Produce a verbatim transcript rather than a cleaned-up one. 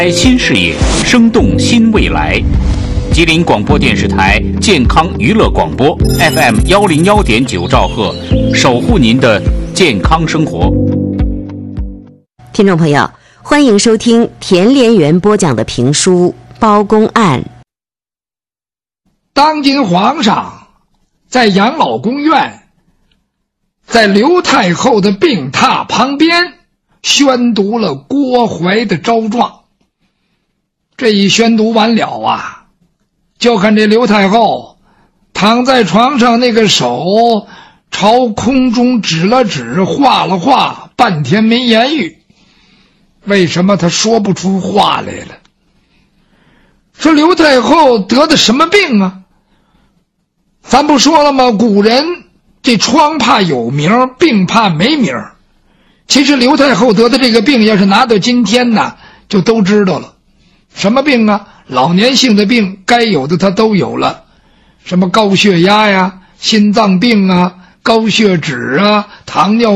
新视野，生动新未来。吉林广播电视台健康娱乐广播 F M 幺零幺点九兆赫，守护您的健康生活。 听众朋友，欢迎收听田连元播讲的评书《包公案》。 当今皇上在养老宫院，在刘太后的病榻旁边宣读了郭槐的招状。这一宣读完了啊，就看这刘太后躺在床上，那个手朝空中指了指，画了画，半天没言语。为什么她说不出话来了？说刘太后得的什么病啊？咱不说了吗？古人这疮怕有名，病怕没名。其实刘太后得的这个病，要是拿到今天呢，就都知道了。什么病啊？老年性的病，该有的她都有了。什么高血压呀、心脏病啊、高血脂啊、糖尿